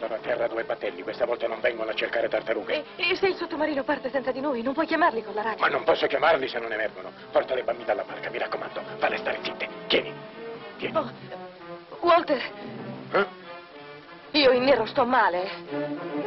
portano a terra 2 battelli, questa volta non vengono a cercare tartarughe. E se il sottomarino parte senza di noi, non puoi chiamarli con la radio? Ma non posso chiamarli se non emergono. Porta le bambine alla barca, mi raccomando. Falle stare zitte. Tieni. Tieni. Oh, Walter, Eh? io in nero sto male.